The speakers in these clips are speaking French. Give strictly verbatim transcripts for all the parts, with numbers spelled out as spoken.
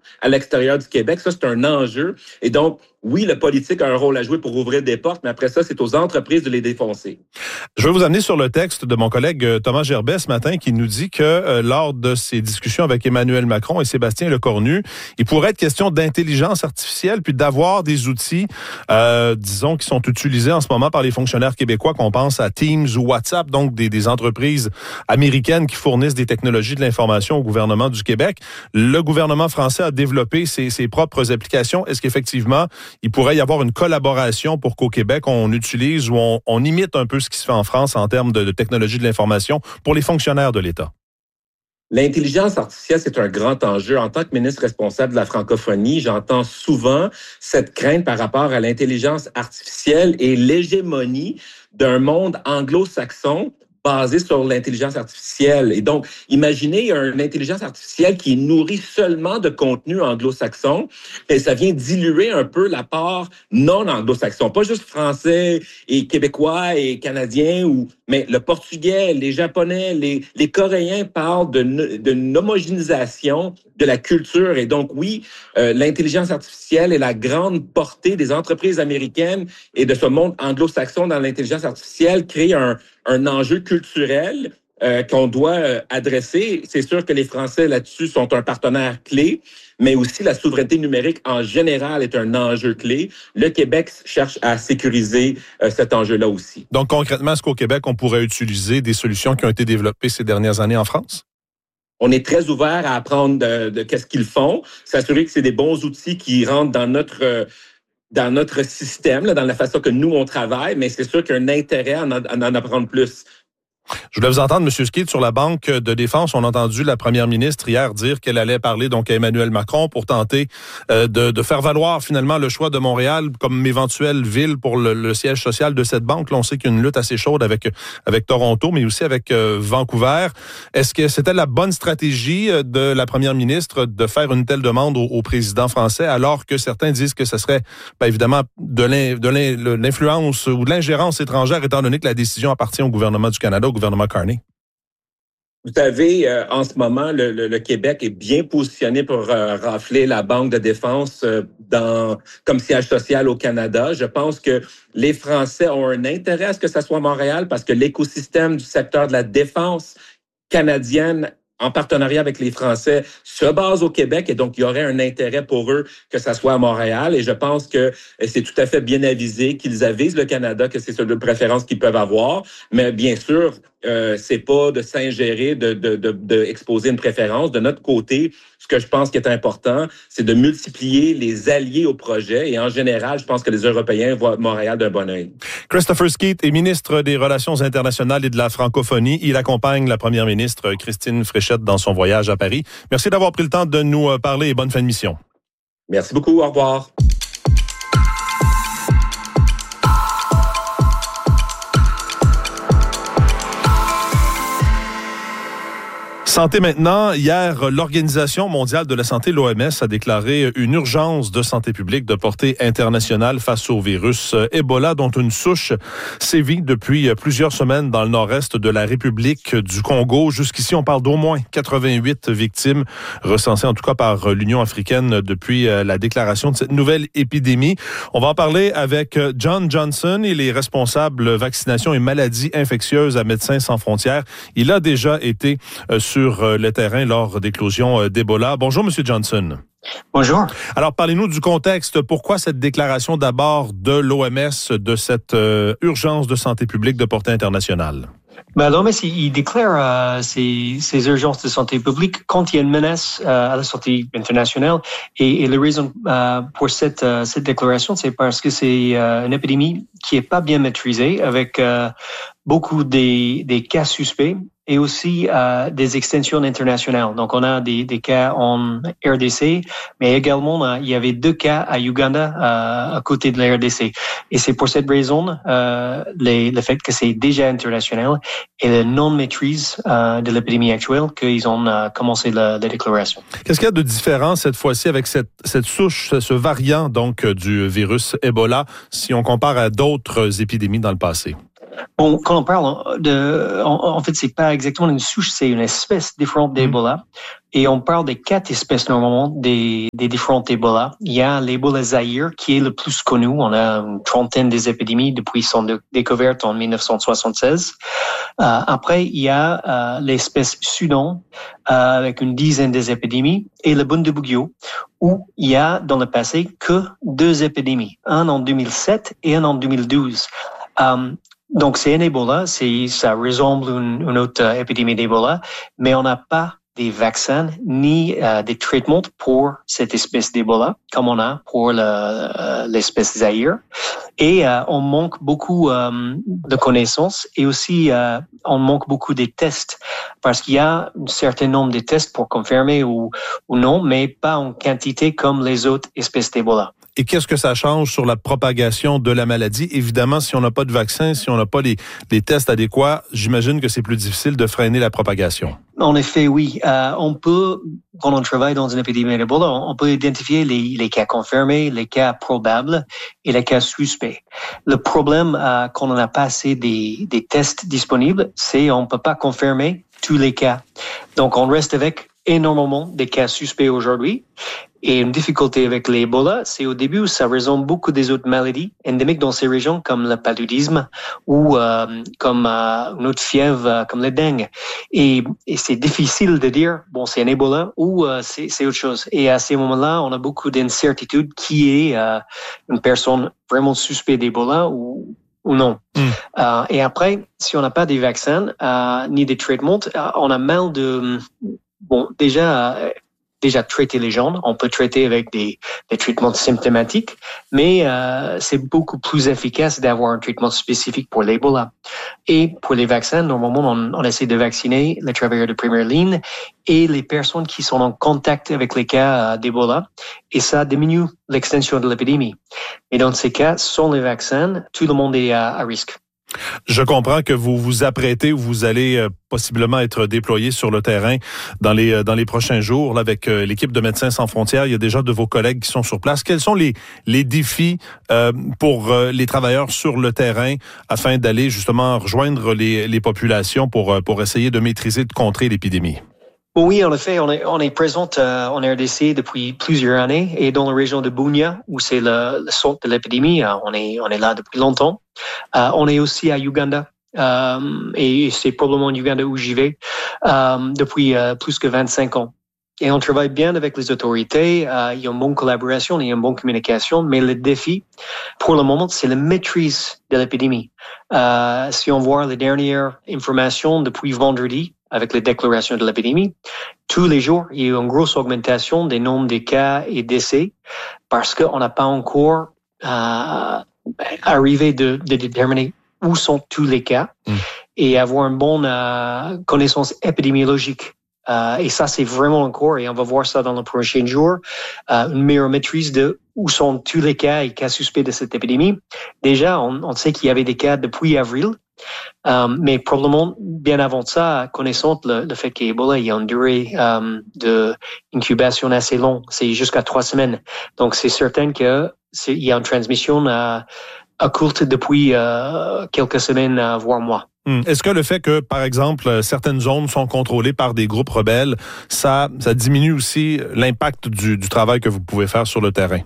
à l'extérieur du Québec. Ça, c'est un enjeu. Et donc, oui, le politique a un rôle à jouer pour ouvrir des portes, mais après ça, c'est aux entreprises de les défoncer. Je vais vous amener sur le texte de mon collègue Thomas Gerbet ce matin qui nous dit que euh, lors de ses discussions avec Emmanuel Macron et Sébastien Lecornu, il pourrait être question d'intelligence artificielle puis d'avoir des outils, euh, disons, qui sont utilisés en ce moment par les fonctionnaires québécois, qu'on pense à Teams ou WhatsApp, donc des, des entreprises américaines qui fournissent des technologies de l'information au gouvernement du Québec. Le gouvernement français a développé ses, ses propres applications. Est-ce qu'effectivement, il pourrait y avoir une collaboration pour qu'au Québec, on utilise ou on, on imite un peu ce qui se fait en France en termes de, de technologie de l'information pour les fonctionnaires de l'État? L'intelligence artificielle, c'est un grand enjeu. En tant que ministre responsable de la francophonie, j'entends souvent cette crainte par rapport à l'intelligence artificielle et l'hégémonie d'un monde anglo-saxon basé sur l'intelligence artificielle. Et donc, imaginez une intelligence artificielle qui est nourrie seulement de contenu anglo-saxon, et ça vient diluer un peu la part non anglo-saxon, pas juste français et québécois et canadiens, ou, mais le portugais, les japonais, les, les coréens parlent de, de homogénéisation de la culture. Et donc, oui, euh, l'intelligence artificielle et la grande portée des entreprises américaines et de ce monde anglo-saxon dans l'intelligence artificielle crée un un enjeu culturel euh, qu'on doit euh, adresser. C'est sûr que les Français là-dessus sont un partenaire clé, mais aussi la souveraineté numérique en général est un enjeu clé. Le Québec cherche à sécuriser euh, cet enjeu-là aussi. Donc concrètement, est-ce qu'au Québec, on pourrait utiliser des solutions qui ont été développées ces dernières années en France? On est très ouvert à apprendre de, de qu'est-ce qu'ils font, s'assurer que c'est des bons outils qui rentrent dans notre... Euh, dans notre système, là, dans la façon que nous, on travaille, mais c'est sûr qu'il y a un intérêt à en, à en apprendre plus. Je voulais vous entendre, M. Skid, sur la Banque de défense. On a entendu la première ministre hier dire qu'elle allait parler donc à Emmanuel Macron pour tenter euh, de, de faire valoir finalement le choix de Montréal comme éventuelle ville pour le, le siège social de cette banque. Là, on sait qu'il y a une lutte assez chaude avec, avec Toronto, mais aussi avec euh, Vancouver. Est-ce que c'était la bonne stratégie de la première ministre de faire une telle demande au, au président français, alors que certains disent que ce serait ben, évidemment de, l'in, de l'in, l'influence ou de l'ingérence étrangère, étant donné que la décision appartient au gouvernement du Canada, au gouvernement Carney? Vous savez, euh, en ce moment, le, le, le Québec est bien positionné pour euh, rafler la Banque de défense euh, dans, comme siège social au Canada. Je pense que les Français ont un intérêt à ce que ça soit Montréal parce que l'écosystème du secteur de la défense canadienne en partenariat avec les Français, se base au Québec et donc il y aurait un intérêt pour eux que ça soit à Montréal. Et je pense que c'est tout à fait bien avisé qu'ils avisent le Canada que c'est ce de préférence qu'ils peuvent avoir. Mais bien sûr, euh, c'est pas de s'ingérer, de, de, de, de exposer une préférence. De notre côté, ce que je pense qui est important, c'est de multiplier les alliés au projet. Et en général, je pense que les Européens voient Montréal d'un bon œil. Christopher Skeet est ministre des Relations internationales et de la francophonie. Il accompagne la première ministre Christine Fréchette dans son voyage à Paris. Merci d'avoir pris le temps de nous parler et bonne fin de mission. Merci beaucoup. Au revoir. Santé maintenant. Hier, l'Organisation mondiale de la santé, l'O M S, a déclaré une urgence de santé publique de portée internationale face au virus Ebola, dont une souche sévit depuis plusieurs semaines dans le nord-est de la République du Congo. Jusqu'ici, on parle d'au moins quatre-vingt-huit victimes recensées, en tout cas par l'Union africaine, depuis la déclaration de cette nouvelle épidémie. On va en parler avec John Johnson. Il est responsable vaccination et maladies infectieuses à Médecins sans frontières. Il a déjà été sur sur le terrain lors d'éclosions d'Ebola. Bonjour, M. Johnson. Bonjour. Alors, parlez-nous du contexte. Pourquoi cette déclaration d'abord de l'O M S de cette euh, urgence de santé publique de portée internationale? Ben, L'O M S, il déclare euh, ces, ces urgences de santé publique quand il y a une menace euh, à la santé internationale. Et, et la raison euh, pour cette, euh, cette déclaration, c'est parce que c'est euh, une épidémie qui est pas bien maîtrisée, avec euh, beaucoup des, des cas suspects et aussi euh, des extensions internationales. Donc, on a des, des cas en R D C, mais également, euh, il y avait deux cas à Uganda, euh, à côté de la R D C. Et c'est pour cette raison, euh, les, le fait que c'est déjà international et la non-maîtrise euh, de l'épidémie actuelle qu'ils ont euh, commencé la, la déclaration. Qu'est-ce qu'il y a de différent cette fois-ci avec cette, cette souche, ce variant donc du virus Ebola, si on compare à d'autres épidémies dans le passé? Bon, quand on parle de, en, en fait, c'est pas exactement une souche, c'est une espèce différente d'Ebola. Et on parle des quatre espèces normalement des, des différentes Ebola. Il y a l'Ebola Zaïre qui est le plus connu. On a une trentaine des épidémies depuis son de, découverte en dix-neuf cent soixante-seize. Euh, après, il y a euh, l'espèce Soudan euh, avec une dizaine des épidémies et le Bundibugyo où il y a dans le passé que deux épidémies, un en deux mille sept et un en deux mille douze. Euh, donc c'est un Ebola, c'est ça ressemble à une, une autre euh, épidémie d'Ebola, mais on n'a pas des vaccins ni euh, des traitements pour cette espèce d'Ebola, comme on a pour le, euh, l'espèce Zaïre. Et euh, on manque beaucoup euh, de connaissances et aussi euh, on manque beaucoup des tests parce qu'il y a un certain nombre de tests pour confirmer ou, ou non, mais pas en quantité comme les autres espèces d'Ebola. Et qu'est-ce que ça change sur la propagation de la maladie? Évidemment, si on n'a pas de vaccin, si on n'a pas les, les tests adéquats, j'imagine que c'est plus difficile de freiner la propagation. En effet, oui. Euh, on peut, quand on travaille dans une épidémie d'Ebola, on peut identifier les, les cas confirmés, les cas probables et les cas suspects. Le problème, euh, quand on n'a pas assez des, des tests disponibles, c'est qu'on ne peut pas confirmer tous les cas. Donc, on reste avec énormément de cas suspects aujourd'hui. Et une difficulté avec l'Ebola, c'est au début, ça ressemble beaucoup des autres maladies endémiques dans ces régions, comme le paludisme ou euh, comme euh, une autre fièvre, euh, comme le dengue. Et, et c'est difficile de dire, bon, c'est un Ebola ou euh, c'est, c'est autre chose. Et à ces moments-là, on a beaucoup d'incertitudes qui est euh, une personne vraiment suspecte d'Ebola ou ou non. Mm. Euh, et après, si on n'a pas des vaccins euh, ni des traitements, euh, on a mal de... Bon, déjà... Euh, déjà traiter les gens. On peut traiter avec des, des traitements symptomatiques, mais euh, c'est beaucoup plus efficace d'avoir un traitement spécifique pour l'Ebola. Et pour les vaccins, normalement, on, on essaie de vacciner les travailleurs de première ligne et les personnes qui sont en contact avec les cas d'Ebola, et ça diminue l'extension de l'épidémie. Et dans ces cas, sans les vaccins, tout le monde est à, à risque. Je comprends que vous vous apprêtez ou vous allez euh, possiblement être déployé sur le terrain dans les euh, dans les prochains jours là, avec euh, l'équipe de Médecins sans frontières. Il y a déjà de vos collègues qui sont sur place. Quels sont les les défis euh, pour euh, les travailleurs sur le terrain afin d'aller justement rejoindre les les populations pour euh, pour essayer de maîtriser, de contrer l'épidémie? Oui, en effet, on est, on est présente euh, en R D C depuis plusieurs années et dans la région de Bunia, où c'est le, le centre de l'épidémie, euh, on est on est là depuis longtemps. Euh, on est aussi à Uganda euh, et c'est probablement en Uganda où j'y vais euh, depuis euh, plus que vingt-cinq ans. Et on travaille bien avec les autorités, euh, il y a une bonne collaboration, il y a une bonne communication, mais le défi, pour le moment, c'est la maîtrise de l'épidémie. Euh, si on voit les dernières informations depuis vendredi, avec les déclarations de l'épidémie, tous les jours, il y a eu une grosse augmentation des nombres de cas et décès parce qu'on n'a pas encore euh, arrivé de, de déterminer où sont tous les cas mmh. et avoir une bonne euh, connaissance épidémiologique. Euh, et ça, c'est vraiment encore, et on va voir ça dans les prochains jours, euh, une meilleure maîtrise de où sont tous les cas et cas suspects de cette épidémie. Déjà, on, on sait qu'il y avait des cas depuis avril, euh, mais probablement bien avant ça, connaissant le, le fait qu'Ebola, il y a une durée euh, d'incubation assez longue, c'est jusqu'à trois semaines. Donc, c'est certain qu'il y a une transmission euh, occulte depuis euh, quelques semaines, euh, voire mois. Hum. Est-ce que le fait que, par exemple, certaines zones sont contrôlées par des groupes rebelles, ça, ça diminue aussi l'impact du, du travail que vous pouvez faire sur le terrain?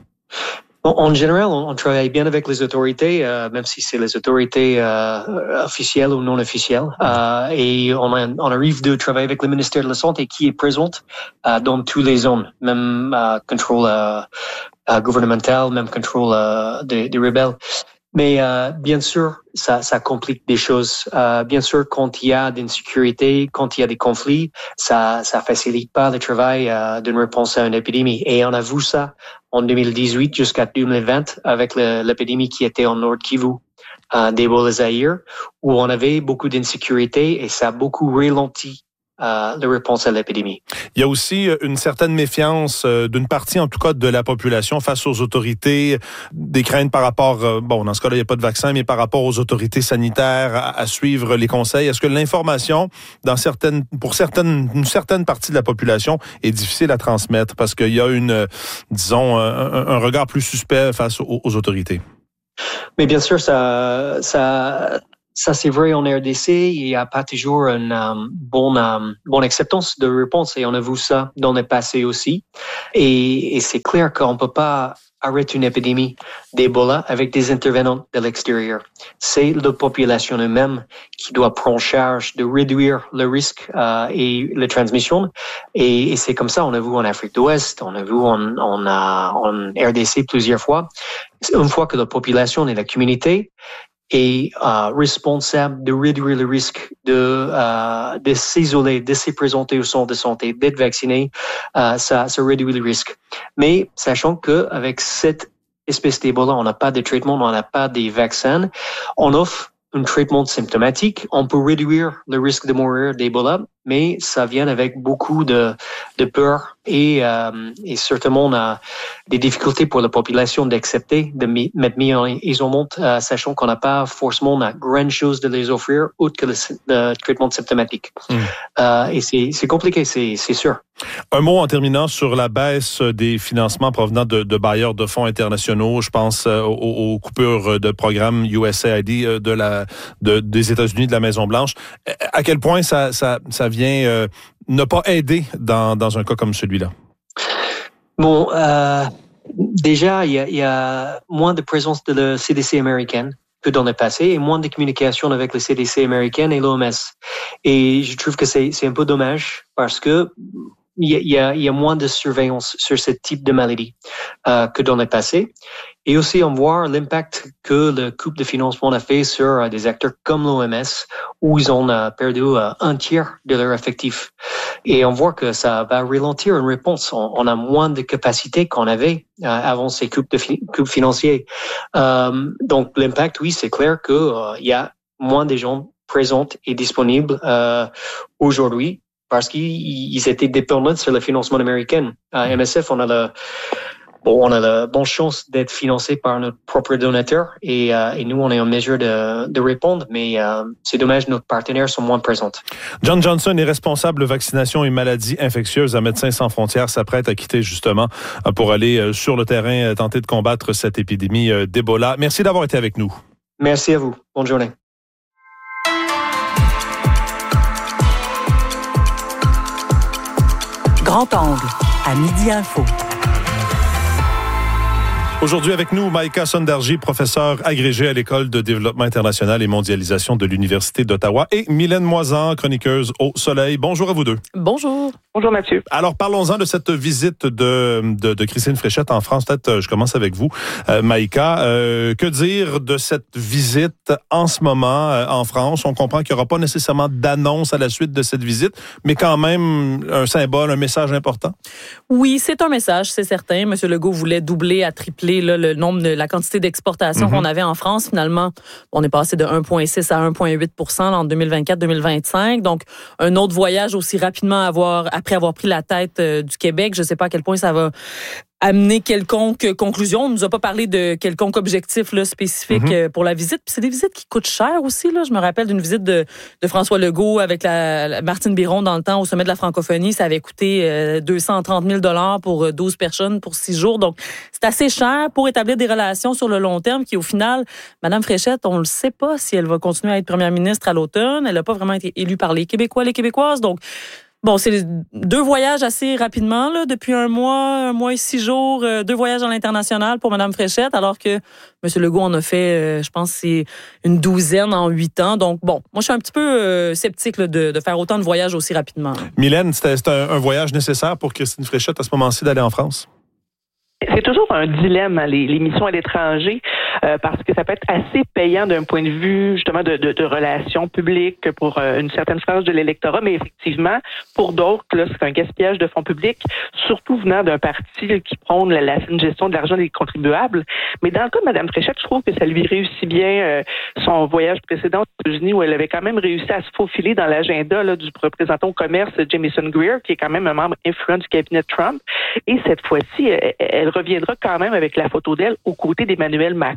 En général, on, on travaille bien avec les autorités, euh, même si c'est les autorités euh, officielles ou non officielles. Euh, et on, a, on arrive de travailler avec le ministère de la Santé qui est présente euh, dans toutes les zones, même euh, contrôle euh, euh, gouvernemental, même contrôle euh, des, des rebelles. Mais euh, bien sûr, ça, ça complique des choses. Euh, bien sûr, quand il y a d'insécurité, quand il y a des conflits, ça, ça facilite pas le travail euh, d'une réponse à une épidémie. Et on a vu ça en deux mille dix-huit jusqu'à deux mille vingt avec le, l'épidémie qui était en Nord Kivu euh, d'Ebola Zaïre, où on avait beaucoup d'insécurité et ça a beaucoup ralenti Euh, la réponse à l'épidémie. Il y a aussi une certaine méfiance euh, d'une partie, en tout cas, de la population face aux autorités, des craintes par rapport, euh, bon, dans ce cas-là, il n'y a pas de vaccin, mais par rapport aux autorités sanitaires à, à suivre les conseils. Est-ce que l'information, dans certaines, pour certaines, une certaine partie de la population, est difficile à transmettre parce qu'il y a une, euh, disons, un, un regard plus suspect face aux, aux autorités? Mais bien sûr, ça, ça, ça c'est vrai en R D C, il n'y a pas toujours une um, bonne, um, bonne acceptance de réponse et on a vu ça dans le passé aussi. Et, et c'est clair qu'on ne peut pas arrêter une épidémie d'Ebola avec des intervenants de l'extérieur. C'est la population elle-même qui doit prendre charge de réduire le risque euh, et la transmission. Et, et c'est comme ça, on a vu en Afrique de l'Ouest, on a vu en, en, en R D C plusieurs fois. Une fois que la population et la communauté est euh, responsable de réduire le risque de, euh, de s'isoler, de se présenter au centre de santé, d'être vacciné, euh, ça, ça réduit le risque. Mais sachant qu'avec cette espèce d'Ebola, on n'a pas de traitement, on n'a pas de vaccins, on offre un traitement symptomatique, on peut réduire le risque de mourir d'Ebola, mais ça vient avec beaucoup de, de peur et, euh, et certainement on a des difficultés pour la population d'accepter de mettre mis en isolement, euh, sachant qu'on n'a pas forcément grand chose de les offrir autre que le, le traitement symptomatique. Mmh. Euh, et c'est, c'est compliqué, c'est, c'est sûr. Un mot en terminant sur la baisse des financements provenant de, de bailleurs de fonds internationaux. Je pense aux, aux coupures de programmes U S A I D de la, de, des États-Unis, de la Maison-Blanche. À quel point ça, ça, ça vient euh, ne pas aider dans, dans un cas comme celui-là? Bon, euh, déjà, il y a, il y a moins de présence de la C D C américaine que dans le passé et moins de communication avec le C D C américaine et l'O M S. Et je trouve que c'est, c'est un peu dommage parce que il y a, il y a, il y a moins de surveillance sur ce type de maladie euh, que dans le passé. Et aussi, on voit l'impact que le coupe de financement a fait sur euh, des acteurs comme l'O M S, où ils ont euh, perdu euh, un tiers de leur effectif. Et on voit que ça va ralentir une réponse. On, on a moins de capacité qu'on avait euh, avant ces coupes, de fi- coupes financiers. Euh, donc, l'impact, oui, c'est clair qu'il euh, y a moins de gens présents et disponibles euh, aujourd'hui parce qu'ils étaient dépendants sur le financement américain. À M S F, on a le Bon, on a la bonne chance d'être financé par notre propre donateur et, euh, et nous, on est en mesure de, de répondre, mais euh, c'est dommage, nos partenaires sont moins présents. John Johnson est responsable de vaccination et maladies infectieuses à Médecins sans frontières, s'apprête à quitter justement pour aller sur le terrain tenter de combattre cette épidémie d'Ebola. Merci d'avoir été avec nous. Merci à vous. Bonne journée. Grand Angle, à Midi Info. Aujourd'hui avec nous, Maïka Sondarji, professeure agrégée à l'École de développement international et mondialisation de l'Université d'Ottawa, et Mylène Moisan, chroniqueuse au Soleil. Bonjour à vous deux. Bonjour. Bonjour Mathieu. Alors parlons-en de cette visite de, de, de Christine Fréchette en France. Peut-être je commence avec vous, euh, Maïka. Euh, que dire de cette visite en ce moment euh, en France? On comprend qu'il n'y aura pas nécessairement d'annonce à la suite de cette visite, mais quand même un symbole, un message important. Oui, c'est un message, c'est certain. M. Legault voulait doubler à tripler là, le nombre de la quantité d'exportations mm-hmm. qu'on avait en France. Finalement, on est passé de un virgule six à un virgule huit pour cent en deux mille vingt-quatre deux mille vingt-cinq. Donc, un autre voyage aussi rapidement à avoir, après avoir pris la tête euh, du Québec. Je ne sais pas à quel point ça va amener quelconque conclusion. On ne nous a pas parlé de quelconque objectif là, spécifique mm-hmm. pour la visite. Puis c'est des visites qui coûtent cher aussi. Là. Je me rappelle d'une visite de, de François Legault avec la, la Martine Biron dans le temps au sommet de la francophonie. Ça avait coûté euh, deux cent trente mille dollars pour douze personnes pour six jours. Donc, c'est assez cher pour établir des relations sur le long terme qui, au final, Mme Fréchette, on ne le sait pas si elle va continuer à être première ministre à l'automne. Elle n'a pas vraiment été élue par les Québécois, les Québécoises. Donc, bon, c'est deux voyages assez rapidement, là, depuis un mois, un mois et six jours, euh, deux voyages à l'international pour Mme Fréchette, alors que M. Legault en a fait, euh, je pense, c'est une douzaine en huit ans. Donc, bon, moi, je suis un petit peu euh, sceptique là, de, de faire autant de voyages aussi rapidement. Mylène, c'était, c'était un, un voyage nécessaire pour Christine Fréchette à ce moment-ci d'aller en France? C'est toujours un dilemme, hein, les, les missions à l'étranger, euh, parce que ça peut être assez payant d'un point de vue justement de, de, de relations publiques pour euh, une certaine frange de l'électorat, mais effectivement, pour d'autres, là, c'est un gaspillage de fonds publics, surtout venant d'un parti là, qui prône la, la saine gestion de l'argent des contribuables. Mais dans le cas de Mme Fréchette, je trouve que ça lui réussit bien euh, son voyage précédent aux États-Unis, où elle avait quand même réussi à se faufiler dans l'agenda là, du représentant au commerce Jamieson Greer, qui est quand même un membre influent du cabinet Trump. Et cette fois-ci, elle, elle reviendra quand même avec la photo d'elle aux côtés d'Emmanuel Macron.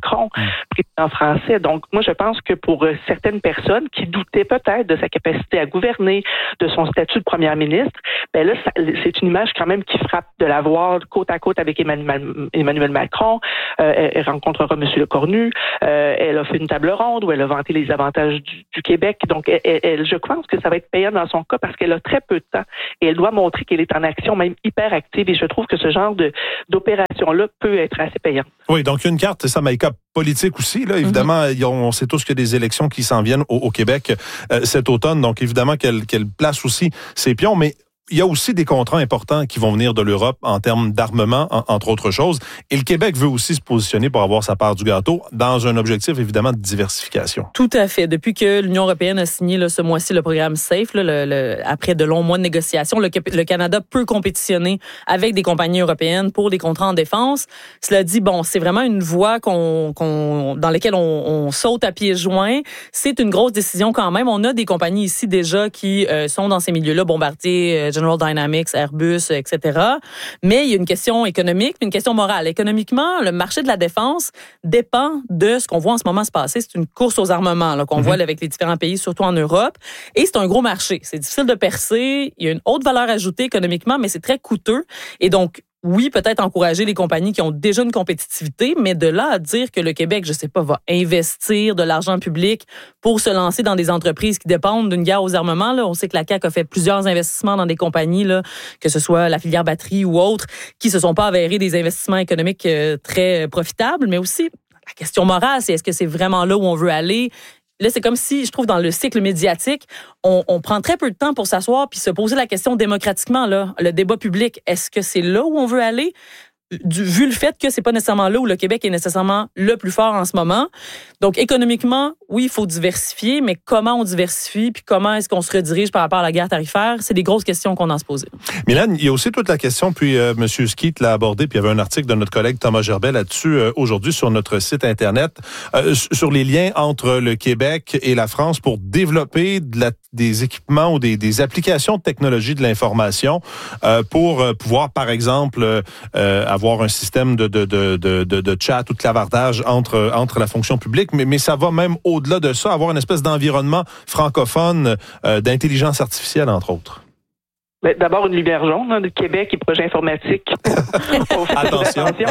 Macron, président français. Donc, moi, je pense que pour certaines personnes qui doutaient peut-être de sa capacité à gouverner, de son statut de première ministre, ben là, ça, c'est une image quand même qui frappe de la voir côte à côte avec Emmanuel, Emmanuel Macron. Euh, elle, elle rencontrera M. Lecornu. Euh, elle a fait une table ronde où elle a vanté les avantages du, du Québec. Donc, elle, elle, je pense que ça va être payant dans son cas parce qu'elle a très peu de temps et elle doit montrer qu'elle est en action, même hyper active. Et je trouve que ce genre de, d'opération-là peut être assez payante. Oui, donc il y a une carte, c'est ça, Maïka, politique aussi. Là, évidemment, mm-hmm. on sait tous qu'il y a des élections qui s'en viennent au, au Québec euh, cet automne. Donc, évidemment, qu'elle, qu'elle place aussi ses pions. Mais il y a aussi des contrats importants qui vont venir de l'Europe en termes d'armement, en, entre autres choses. Et le Québec veut aussi se positionner pour avoir sa part du gâteau dans un objectif, évidemment, de diversification. Tout à fait. Depuis que l'Union européenne a signé là, ce mois-ci le programme SAFE, là, le, le, après de longs mois de négociations, le, le Canada peut compétitionner avec des compagnies européennes pour des contrats en défense. Cela dit, bon, c'est vraiment une voie qu'on, qu'on, dans laquelle on, on saute à pieds joints. C'est une grosse décision quand même. On a des compagnies ici déjà qui euh, sont dans ces milieux-là, Bombardier, euh, General Dynamics, Airbus, et cetera. Mais il y a une question économique, une question morale. Économiquement, le marché de la défense dépend de ce qu'on voit en ce moment se passer. C'est une course aux armements là, qu'on mm-hmm. voit là, avec les différents pays, surtout en Europe. Et c'est un gros marché. C'est difficile de percer. Il y a une haute valeur ajoutée économiquement, mais c'est très coûteux. Et donc, oui, peut-être encourager les compagnies qui ont déjà une compétitivité, mais de là à dire que le Québec, je sais pas, va investir de l'argent public pour se lancer dans des entreprises qui dépendent d'une guerre aux armements. Là, on sait que la C A Q a fait plusieurs investissements dans des compagnies, là, que ce soit la filière batterie ou autres, qui se sont pas avérés des investissements économiques euh, très profitables, mais aussi la question morale, c'est est-ce que c'est vraiment là où on veut aller? Là, c'est comme si, je trouve, dans le cycle médiatique, on, on prend très peu de temps pour s'asseoir puis se poser la question démocratiquement, là, le débat public. Est-ce que c'est là où on veut aller? Du, vu le fait que c'est pas nécessairement là où le Québec est nécessairement le plus fort en ce moment. Donc, économiquement, oui, il faut diversifier, mais comment on diversifie puis comment est-ce qu'on se redirige par rapport à la guerre tarifaire? C'est des grosses questions qu'on a à se poser. Mylène, il y a aussi toute la question, puis euh, M. Skeet l'a abordé, puis il y avait un article de notre collègue Thomas Gerbet là-dessus euh, aujourd'hui sur notre site Internet, euh, sur les liens entre le Québec et la France pour développer de la, des équipements ou des, des applications de technologie de l'information euh, pour euh, pouvoir, par exemple, euh, avoir un système de, de, de, de, de chat ou de clavardage entre, entre la fonction publique, mais, mais ça va même au-delà de ça, avoir une espèce d'environnement francophone euh, d'intelligence artificielle, entre autres. Ben, d'abord, une lumière jaune hein, de Québec et projet informatique. Attention. Attention.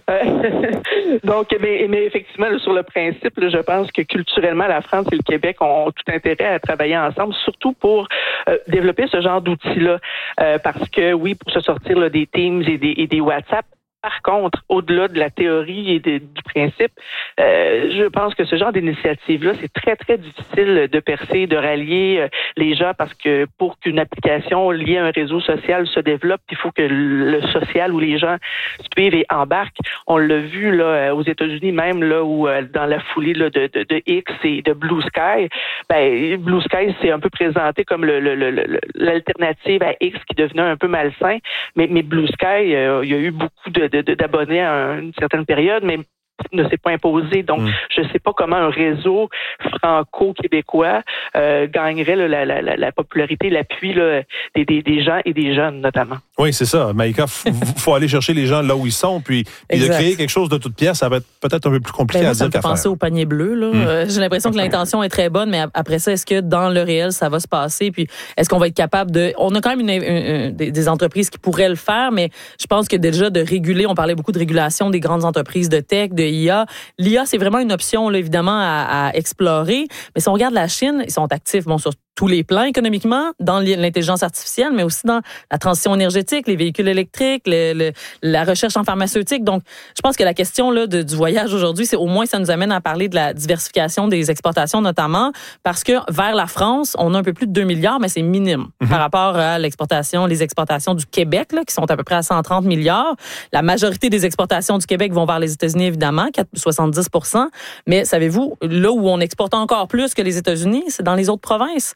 Ouais. Donc, mais, mais effectivement, là, sur le principe, là, je pense que culturellement, la France et le Québec ont tout intérêt à travailler ensemble, surtout pour euh, développer ce genre d'outils-là. Euh, parce que, oui, pour se sortir là, des Teams et des, et des WhatsApp, par contre, au-delà de la théorie et de, du principe, euh, je pense que ce genre d'initiative-là, c'est très, très difficile de percer, de rallier euh, les gens parce que pour qu'une application liée à un réseau social se développe, il faut que le social où les gens suivent et embarquent. On l'a vu là aux États-Unis même, là où euh, dans la foulée là, de, de, de X et de Blue Sky, ben, Blue Sky s'est un peu présenté comme le, le, le, l'alternative à X qui devenait un peu malsain, mais, mais Blue Sky, euh, il y a eu beaucoup de De, de, d'abonnés à une certaine période, mais ne s'est pas imposé. Donc, mmh. je ne sais pas comment un réseau franco-québécois euh, gagnerait là, la, la, la popularité, l'appui là, des, des, des gens et des jeunes, notamment. Oui, c'est ça. Maïka, il faut aller chercher les gens là où ils sont, puis, puis de créer quelque chose de toute pièce, ça va être peut-être un peu plus compliqué ben, à moi, dire qu'à faire. Ça me fait penser au panier bleu. Là. Mmh. Euh, j'ai l'impression que l'intention est très bonne, mais après ça, est-ce que dans le réel, ça va se passer? Puis est-ce qu'on va être capable de... On a quand même une, une, une, des, des entreprises qui pourraient le faire, mais je pense que déjà de réguler, on parlait beaucoup de régulation des grandes entreprises de tech, de I A. L'I A, c'est vraiment une option, là, évidemment, à, à explorer. Mais si on regarde la Chine, ils sont actifs, bon, sur tous les plans économiquement, dans l'intelligence artificielle, mais aussi dans la transition énergétique, les véhicules électriques, le, le, la recherche en pharmaceutique. Donc, je pense que la question là de, du voyage aujourd'hui, c'est au moins ça nous amène à parler de la diversification des exportations notamment, parce que vers la France, on a un peu plus de deux milliards, mais c'est minime mm-hmm. par rapport à l'exportation, les exportations du Québec, là, qui sont à peu près à cent trente milliards. La majorité des exportations du Québec vont vers les États-Unis, évidemment, soixante-dix pour cent. Mais savez-vous, là où on exporte encore plus que les États-Unis, c'est dans les autres provinces.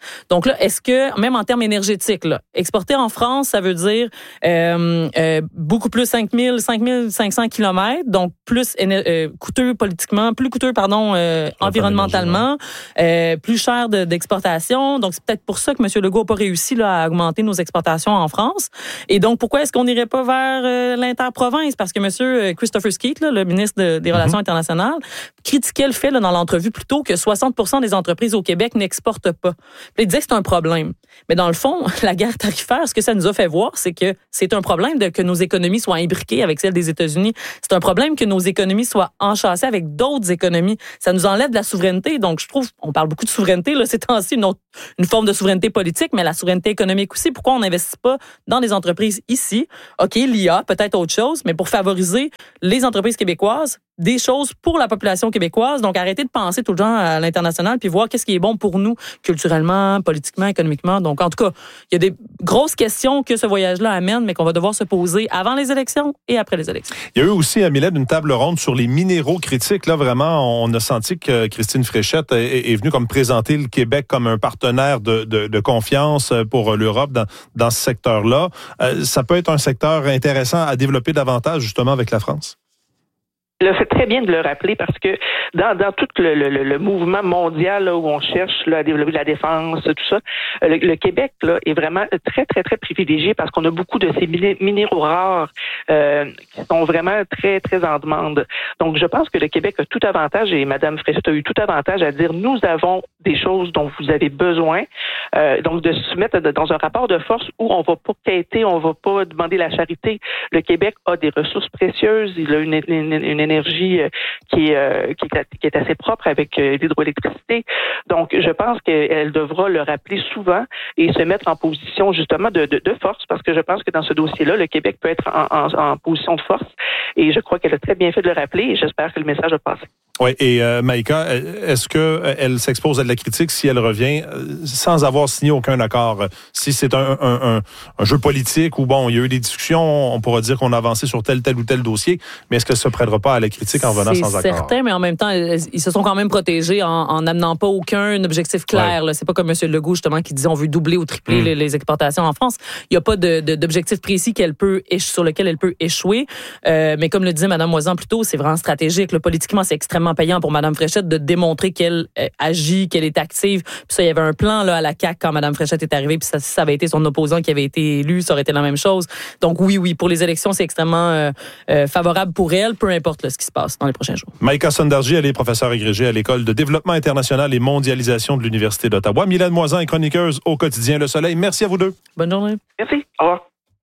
Donc là, est-ce que, même en termes énergétiques, là, exporter en France, ça veut dire euh, euh, beaucoup plus cinq mille, cinq mille cinq cents kilomètres, donc plus euh, coûteux politiquement, plus coûteux, pardon, euh, environnementalement, euh, plus cher de, d'exportation. Donc, c'est peut-être pour ça que M. Legault n'a pas réussi là, à augmenter nos exportations en France. Et donc, pourquoi est-ce qu'on n'irait pas vers euh, l'interprovince? Parce que M. Christopher Skeet, là, le ministre de, des Relations mm-hmm. internationales, critiquait le fait là, dans l'entrevue plus tôt que soixante pour cent des entreprises au Québec n'exportent pas. Puis il disait que c'est un problème. Mais dans le fond, la guerre tarifaire, ce que ça nous a fait voir, c'est que c'est un problème de que nos économies soient imbriquées avec celles des États-Unis. C'est un problème que nos économies soient enchâssées avec d'autres économies. Ça nous enlève de la souveraineté. Donc, je trouve, on parle beaucoup de souveraineté, là, ces temps-ci, une, autre, une forme de souveraineté politique, mais la souveraineté économique aussi. Pourquoi on n'investit pas dans des entreprises ici? OK, l'I A, peut-être autre chose, mais pour favoriser les entreprises québécoises, des choses pour la population québécoise. Donc, arrêtez de penser tout le temps à l'international puis voir qu'est-ce qui est bon pour nous culturellement, politiquement, économiquement. Donc, en tout cas, il y a des grosses questions que ce voyage-là amène, mais qu'on va devoir se poser avant les élections et après les élections. Il y a eu aussi, à Mylène, une table ronde sur les minéraux critiques. Là, vraiment, on a senti que Christine Fréchette est, est venue comme présenter le Québec comme un partenaire de, de, de confiance pour l'Europe dans, dans ce secteur-là. Euh, ça peut être un secteur intéressant à développer davantage, justement, avec la France? Il a fait très bien de le rappeler parce que dans, dans tout le, le, le mouvement mondial là, où on cherche là, à développer de la défense, tout ça, le, le Québec là, est vraiment très, très, très privilégié parce qu'on a beaucoup de ces minéraux rares euh, qui sont vraiment très, très en demande. Donc, je pense que le Québec a tout avantage et Mme Fréchette a eu tout avantage à dire nous avons des choses dont vous avez besoin. Euh, donc, de se mettre dans un rapport de force où on va pas quêter, on va pas demander la charité. Le Québec a des ressources précieuses, il a une, une, une énergie qui est, qui est, qui est assez propre avec l'hydroélectricité. Donc, je pense qu'elle devra le rappeler souvent et se mettre en position justement de, de, de force parce que je pense que dans ce dossier-là, le Québec peut être en, en, en position de force et je crois qu'elle a très bien fait de le rappeler et j'espère que le message a passé. Oui, et euh, Maïka, est-ce qu'elle s'expose à de la critique si elle revient sans avoir signé aucun accord? Si c'est un, un, un, un jeu politique où, bon, il y a eu des discussions, on pourra dire qu'on a avancé sur tel, tel ou tel dossier, mais est-ce qu'elle se prêtera pas à la critique en venant c'est sans accord? C'est certain, mais en même temps, ils se sont quand même protégés en, en n'amenant pas aucun objectif clair. Ouais. C'est pas comme M. Legault, justement, qui dit on veut doubler ou tripler mmh. les, les exportations en France. Il n'y a pas de, de, d'objectif précis qu'elle peut, sur lequel elle peut échouer. Euh, mais comme le disait Mme Moisan plus tôt, c'est vraiment stratégique. Là, politiquement, c'est extrêmement payant pour Mme Fréchette de démontrer qu'elle euh, agit, qu'elle est active. Puis ça, il y avait un plan là, à la C A Q quand Mme Fréchette est arrivée, puis ça, si ça avait été son opposant qui avait été élu, ça aurait été la même chose. Donc oui, oui, pour les élections, c'est extrêmement euh, euh, favorable pour elle, peu importe là, ce qui se passe dans les prochains jours. Maïka Sondarji, elle est professeure agrégée à l'École de développement international et mondialisation de l'Université d'Ottawa. Mylène Moisan est chroniqueuse au quotidien Le Soleil. Merci à vous deux. Bonne journée. Merci. Au revoir.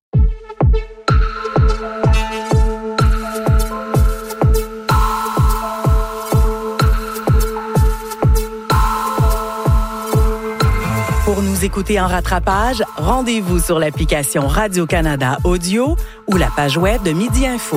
Pour nous écouter en rattrapage, rendez-vous sur l'application Radio-Canada Audio ou la page web de Midi Info.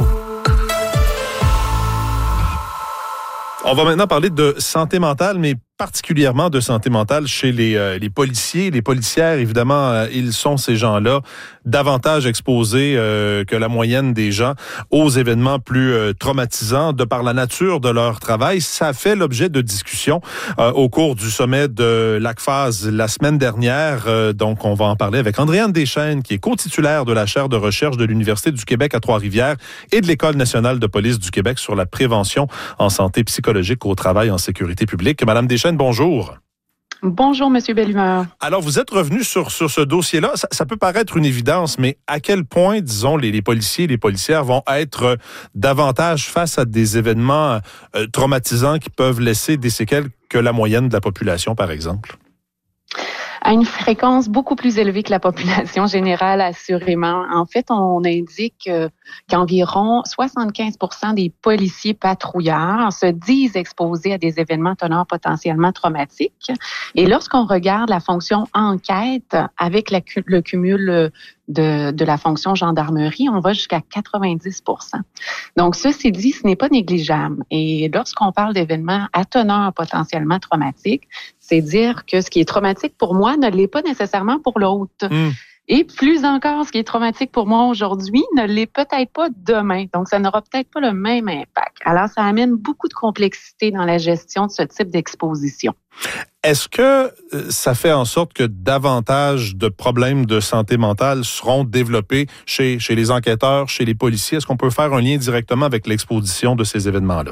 On va maintenant parler de santé mentale, mais particulièrement de santé mentale chez les, euh, les policiers, les policières. Évidemment, euh, ils sont ces gens-là davantage exposés euh, que la moyenne des gens aux événements plus euh, traumatisants de par la nature de leur travail. Ça fait l'objet de discussions euh, au cours du sommet de l'A C F A S la semaine dernière. Euh, donc, on va en parler avec Andréane Deschênes, qui est co-titulaire de la chaire de recherche de l'Université du Québec à Trois-Rivières et de l'École nationale de police du Québec sur la prévention en santé psychologique au travail en sécurité publique. Madame Deschênes, bonjour. Bonjour, Monsieur Bellumeur. Alors, vous êtes revenu sur, sur ce dossier-là. Ça, ça peut paraître une évidence, mais à quel point, disons, les, les policiers et les policières vont être euh, davantage face à des événements euh, traumatisants qui peuvent laisser des séquelles que la moyenne de la population, par exemple? À une fréquence beaucoup plus élevée que la population générale, assurément. En fait, on indique euh, qu'environ soixante-quinze pour cent des policiers patrouilleurs se disent exposés à des événements teneurs potentiellement traumatiques. Et lorsqu'on regarde la fonction enquête avec la, le cumul de, de la fonction gendarmerie, on va jusqu'à quatre-vingt-dix pour cent. Donc, ceci dit, ce n'est pas négligeable. Et lorsqu'on parle d'événements à teneur potentiellement traumatiques, c'est dire que ce qui est traumatique pour moi ne l'est pas nécessairement pour l'autre. Mmh. Et plus encore, ce qui est traumatique pour moi aujourd'hui ne l'est peut-être pas demain. Donc, ça n'aura peut-être pas le même impact. Alors, ça amène beaucoup de complexité dans la gestion de ce type d'exposition. Est-ce que ça fait en sorte que davantage de problèmes de santé mentale seront développés chez, chez les enquêteurs, chez les policiers? Est-ce qu'on peut faire un lien directement avec l'exposition de ces événements-là?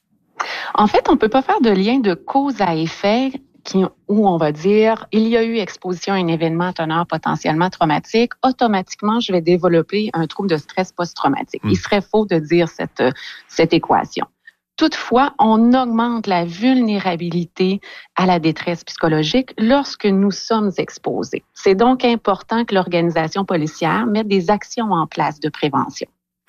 En fait, on ne peut pas faire de lien de cause à effet qui, où on va dire il y a eu exposition à un événement à teneur potentiellement traumatique, automatiquement, je vais développer un trouble de stress post-traumatique. Mmh. Il serait faux de dire cette, cette équation. Toutefois, on augmente la vulnérabilité à la détresse psychologique lorsque nous sommes exposés. C'est donc important que l'organisation policière mette des actions en place de prévention.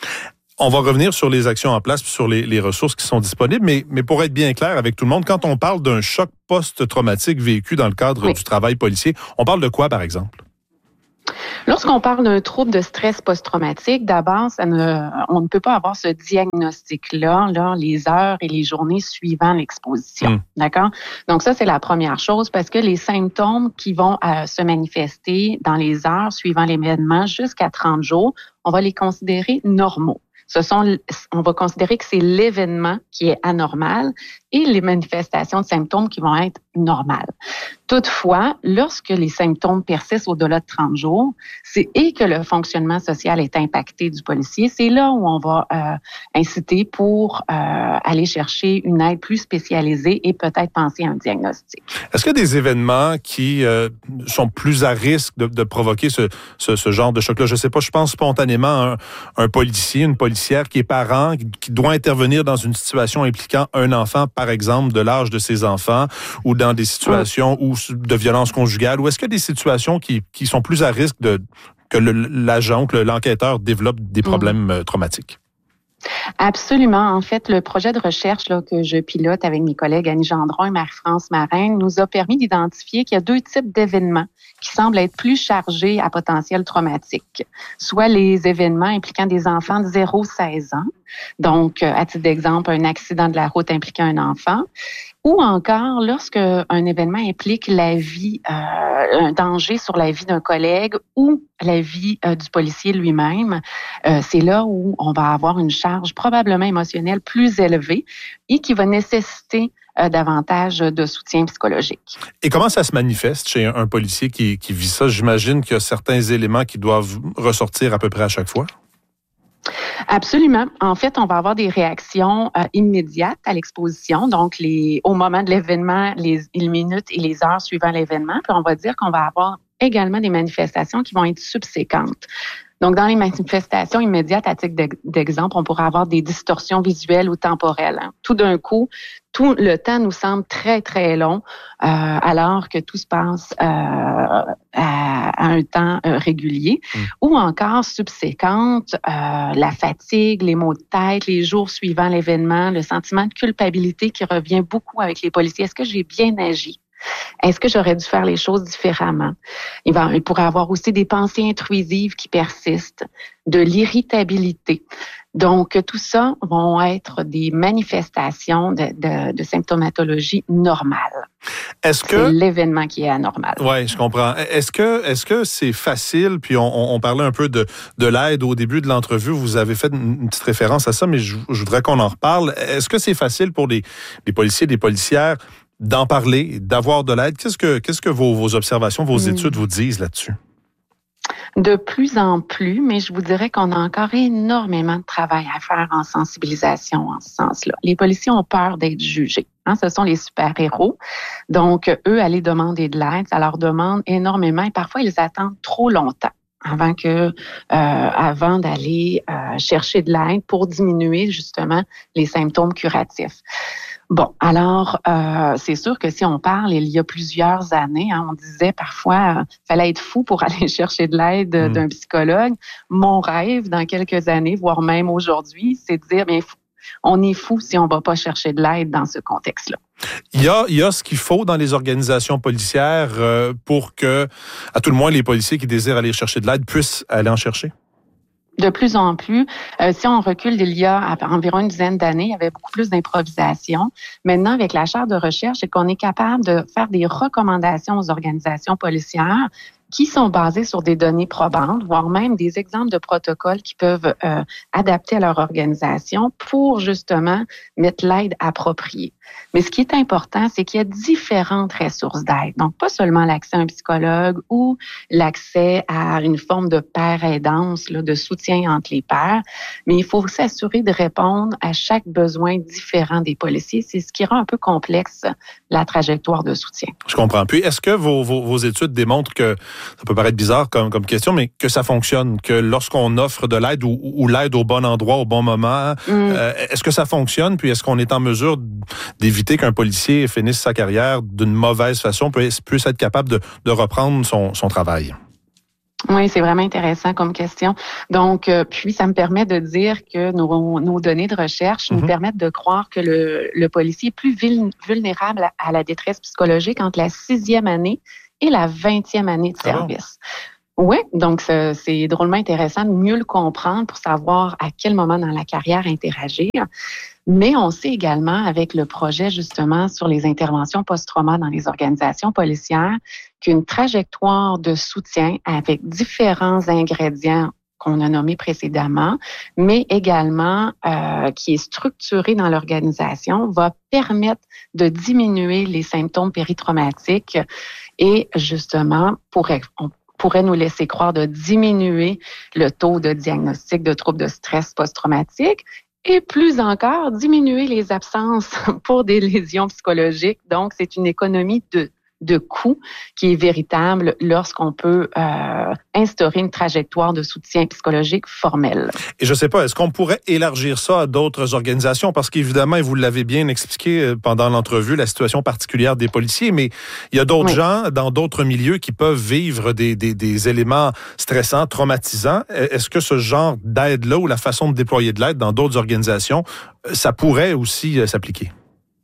On va revenir sur les actions en place, sur les, les ressources qui sont disponibles, mais, mais pour être bien clair avec tout le monde, quand on parle d'un choc post-traumatique vécu dans le cadre oui. du travail policier, on parle de quoi, par exemple? Lorsqu'on parle d'un trouble de stress post-traumatique, d'abord, ça ne, on ne peut pas avoir ce diagnostic-là, là, les heures et les journées suivant l'exposition. Mmh. D'accord? Donc ça, c'est la première chose parce que les symptômes qui vont euh, se manifester dans les heures suivant l'événement jusqu'à trente jours, on va les considérer normaux. Ce sont, on va considérer que c'est l'événement qui est anormal et les manifestations de symptômes qui vont être normales. Toutefois, lorsque les symptômes persistent au-delà de trente jours, c'est et que le fonctionnement social est impacté du policier, c'est là où on va euh, inciter pour euh, aller chercher une aide plus spécialisée et peut-être penser à un diagnostic. Est-ce qu'il y a des événements qui euh, sont plus à risque de, de provoquer ce, ce, ce genre de choc-là? Je ne sais pas, je pense spontanément à un, un policier, une policière qui est parent, qui doit intervenir dans une situation impliquant un enfant, par exemple, de l'âge de ses enfants, ou dans des situations où, de violence conjugale, ou est-ce qu'il y a des situations qui, qui sont plus à risque de que le, l'agent, que l'enquêteur développe des problèmes mmh. traumatiques? Absolument. En fait, le projet de recherche là, que je pilote avec mes collègues Annie Gendron et Marie-France Marin nous a permis d'identifier qu'il y a deux types d'événements qui semblent être plus chargés à potentiel traumatique. Soit les événements impliquant des enfants de zéro à seize ans, donc à titre d'exemple, un accident de la route impliquant un enfant, ou encore lorsque un événement implique la vie, euh, un danger sur la vie d'un collègue ou la vie euh, du policier lui-même, euh, c'est là où on va avoir une charge probablement émotionnelle plus élevée et qui va nécessiter euh, davantage de soutien psychologique. Et comment ça se manifeste chez un policier qui, qui vit ça? J'imagine qu'il y a certains éléments qui doivent ressortir à peu près à chaque fois. Absolument. En fait, on va avoir des réactions euh, immédiates à l'exposition, donc les au moment de l'événement, les, les minutes et les heures suivant l'événement. Puis on va dire qu'on va avoir également des manifestations qui vont être subséquentes. Donc, dans les manifestations immédiates, à titre d'exemple, on pourrait avoir des distorsions visuelles ou temporelles. Hein. Tout d'un coup, tout le temps nous semble très, très long, euh, alors que tout se passe euh, à, à un temps euh, régulier. Mmh. Ou encore, subséquente, euh, la fatigue, les maux de tête, les jours suivant l'événement, le sentiment de culpabilité qui revient beaucoup avec les policiers. Est-ce que j'ai bien agi? Est-ce que j'aurais dû faire les choses différemment? Il, va, il pourrait avoir aussi des pensées intrusives qui persistent, de l'irritabilité. Donc, tout ça vont être des manifestations de, de, de symptomatologie normale. Est-ce que c'est l'événement qui est anormal? Oui, je comprends. Est-ce que est-ce que c'est facile? Puis on, on parlait un peu de, de l'aide au début de l'entrevue. Vous avez fait une petite référence à ça, mais je, je voudrais qu'on en reparle. Est-ce que c'est facile pour les, les policiers, les policières d'en parler, d'avoir de l'aide? Qu'est-ce que, qu'est-ce que vos, vos observations, vos mmh. études vous disent là-dessus? De plus en plus, mais je vous dirais qu'on a encore énormément de travail à faire en sensibilisation en ce sens-là. Les policiers ont peur d'être jugés. Hein, ce sont les super-héros. Donc, eux, aller demander de l'aide, ça leur demande énormément et parfois, ils attendent trop longtemps avant que, euh, avant d'aller euh, chercher de l'aide pour diminuer justement les symptômes curatifs. Bon, alors, euh, c'est sûr que si on parle, il y a plusieurs années, hein, on disait parfois, euh, fallait être fou pour aller chercher de l'aide mmh. d'un psychologue. Mon rêve, dans quelques années, voire même aujourd'hui, c'est de dire, bien, on est fou si on va pas chercher de l'aide dans ce contexte-là. Il y a, il y a ce qu'il faut dans les organisations policières euh, pour que, à tout le moins, les policiers qui désirent aller chercher de l'aide puissent aller en chercher? De plus en plus, euh, si on recule d'il y a environ une dizaine d'années, il y avait beaucoup plus d'improvisation. Maintenant, avec la charte de recherche, c'est qu'on est capable de faire des recommandations aux organisations policières qui sont basés sur des données probantes, voire même des exemples de protocoles qui peuvent euh, adapter à leur organisation pour justement mettre l'aide appropriée. Mais ce qui est important, c'est qu'il y a différentes ressources d'aide. Donc, pas seulement l'accès à un psychologue ou l'accès à une forme de paire aidance, là, de soutien entre les pairs, mais il faut s'assurer de répondre à chaque besoin différent des policiers. C'est ce qui rend un peu complexe la trajectoire de soutien. Je comprends. Puis, est-ce que vos, vos, vos études démontrent que, ça peut paraître bizarre comme, comme question, mais que ça fonctionne, que lorsqu'on offre de l'aide ou, ou l'aide au bon endroit, au bon moment, mm. euh, est-ce que ça fonctionne? Puis, est-ce qu'on est en mesure d'éviter qu'un policier finisse sa carrière d'une mauvaise façon, puisse, puisse être capable de, de reprendre son, son travail? Oui, c'est vraiment intéressant comme question. Donc, euh, puis ça me permet de dire que nos, nos données de recherche mm-hmm. nous permettent de croire que le, le policier est plus vulnérable à, à la détresse psychologique entre la sixième année et la vingtième année de service. Ah. Oui, donc c'est, c'est drôlement intéressant de mieux le comprendre pour savoir à quel moment dans la carrière interagir. Mais on sait également, avec le projet justement sur les interventions post-trauma dans les organisations policières, qu'une trajectoire de soutien avec différents ingrédients qu'on a nommés précédemment, mais également euh, qui est structurée dans l'organisation, va permettre de diminuer les symptômes péritraumatiques et justement, pourrait, on pourrait nous laisser croire de diminuer le taux de diagnostic de troubles de stress post-traumatique et plus encore, diminuer les absences pour des lésions psychologiques. Donc, c'est une économie de de coûts qui est véritable lorsqu'on peut euh, instaurer une trajectoire de soutien psychologique formelle. Et je sais pas, est-ce qu'on pourrait élargir ça à d'autres organisations? Parce qu'évidemment, et vous l'avez bien expliqué pendant l'entrevue, la situation particulière des policiers, mais il y a d'autres oui. gens dans d'autres milieux qui peuvent vivre des, des, des éléments stressants, traumatisants. Est-ce que ce genre d'aide-là ou la façon de déployer de l'aide dans d'autres organisations, ça pourrait aussi s'appliquer?